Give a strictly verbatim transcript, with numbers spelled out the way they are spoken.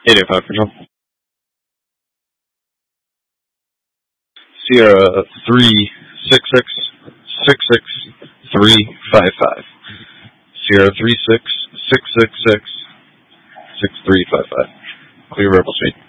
eight eight five control. Sierra three six six six six three five five. Sierra three six six six six six three five five. Clear Rebel Street.